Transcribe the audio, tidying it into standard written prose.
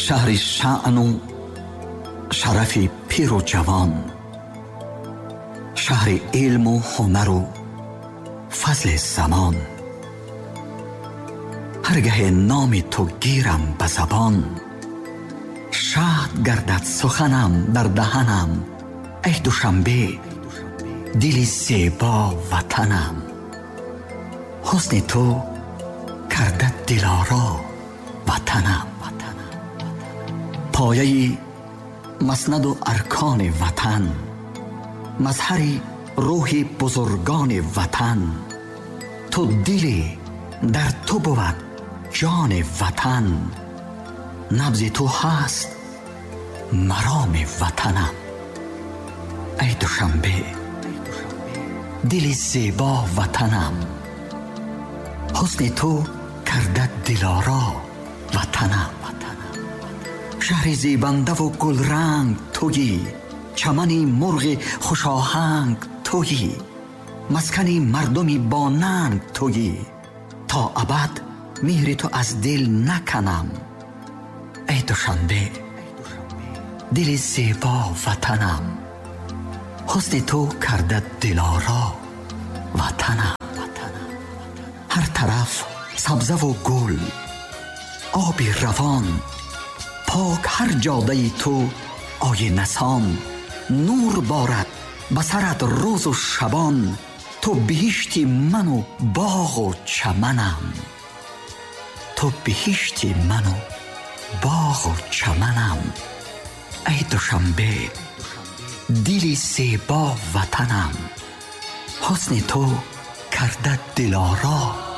شهر شأن و شرف پیر و جوان، شهر علم و هنر و فضل زمان. هرگه نام تو گیرم به زبان، شهد گردد سخنم در دهنم. ای دوشنبه دل زیبا وطنم، حسن تو کرده دلارا وطنم. پایه مسند و ارکان وطن، مظهر روح بزرگان وطن. تو دلی در تو بود جان وطن، نبض تو هست مرام وطنم. ای دوشنبه دل زیبا وطنم، حسن تو کرده دلارا وطنم. شهر زیبنده و گل رنگ تویی، چمنی مرغ خوش آهنگ تویی، مسکنی مردمی با ننگ تویی. تا ابد مهر تو از دل نکنم. ای دوشنبه دل زیبا وطنم، حسن تو کرده دلارا وطنم. هر طرف سبزه و گل، آبی روان، پاک هر جاده تو آینه سان. نور بارد به سرت روز و شبان، تو بهشتی من و باغ و چمنم. تو بهشتی من و باغ و چمنم. ای دوشنبه دل زیبا وطنم، حسن تو کرده دلارا